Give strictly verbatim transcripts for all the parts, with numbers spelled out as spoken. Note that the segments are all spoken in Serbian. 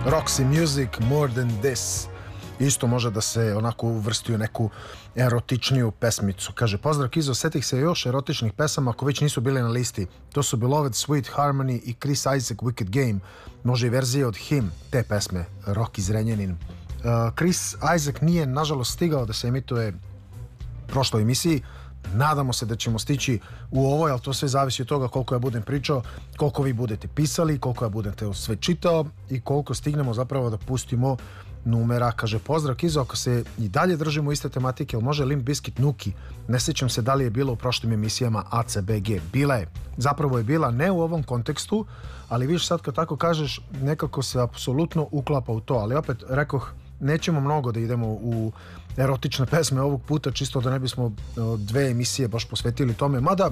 Roxy Music, More Than This. Isto može da se onako uvrsti u neku erotičniju pesmicu. Kaže, pozdrav Kizo, setih se još erotičnih pesama ako već nisu bile na listi. To su Beloved, Sweet Harmony i Chris Isaak, Wicked Game. Može i verzije od Him, te pesme, Rock iz Renjanin. Uh, Chris Isaak nije, nažalost, stigao da se emituje prošloj emisiji. Nadamo se da ćemo stići u ovoj, ali to sve zavisi od toga koliko ja budem pričao, koliko vi budete pisali, koliko ja budete sve čitao i koliko stignemo zapravo da pustimo numera. Kaže, pozdrav Kizo, ako se i dalje držimo iste tematike, ili može Limp Bizkit Nuki? Ne sjećam se da li je bilo u prošlim emisijama A C B G. Bila je, zapravo je bila, ne u ovom kontekstu, ali viš sad kad tako kažeš, nekako se apsolutno uklapa u to, ali opet rekoh, nećemo mnogo da idemo u erotične pesme ovog puta, čisto da ne bismo dve emisije baš posvetili tome, mada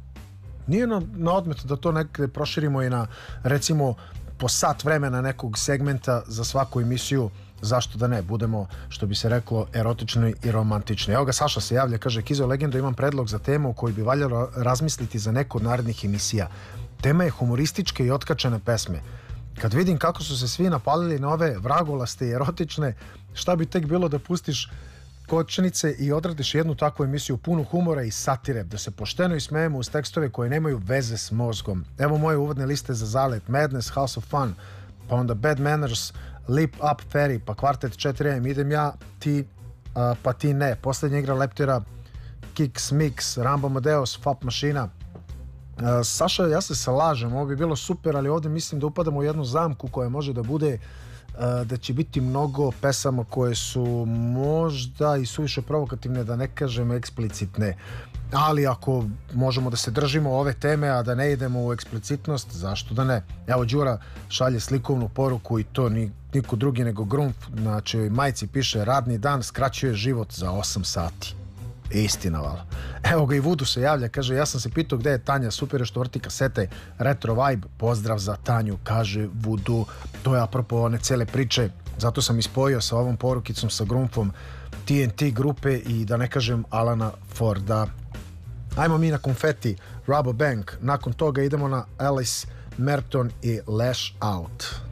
nije na, na odmet da to nekde proširimo i na, recimo, po sat vremena nekog segmenta za svaku emisiju, zašto da ne, budemo, što bi se reklo, erotični i romantični. Evo ga, Saša se javlja, kaže, Kizo Legendo, imam predlog za temu koju bi valjalo razmisliti za neku od narednih emisija. Tema je humorističke i otkačene pesme. Kad vidim kako su se svi napalili na ove vragolaste i erotične, šta bi tek bilo da pustiš kočenice i odradiš jednu takvu emisiju punu humora i satire, da se pošteno ismejemo uz tekstove koje nemaju veze s mozgom. Evo moje uvodne liste za zalet: Madness, House of Fun, pa onda Bad Manners, Lip Up Ferry, pa Kvartet četiri M, idem ja, ti, uh, pa ti ne, Poslednja igra leptira, Kicks Mix, Rambo Amadeus, Fap Mašina. Uh, Saša, ja se slažem, ovo bi bilo super, ali ovdje mislim da upadamo u jednu zamku koja može da bude uh, da će biti mnogo pesama koje su možda i suviše provokativne, da ne kažem eksplicitne, ali ako možemo da se držimo ove teme, a da ne idemo u eksplicitnost, zašto da ne? Evo, Đura šalje slikovnu poruku i to ni, niko drugi nego Grumf, znači majci piše, radni dan skraćuje život za osam sati. Istina, vala. Evo ga, i Vudu se javlja, kaže, ja sam se pitao gde je Tanja, super je što vrti kasete, retro vibe, pozdrav za Tanju, kaže Vudu. To je apropo one cele priče, zato sam ispojio sa ovom porukicom sa Grumfom T N T grupe i da ne kažem Alana Forda. Ajmo mi na Konfeti, Rabobank, nakon toga idemo na Alice Merton i Lash Out.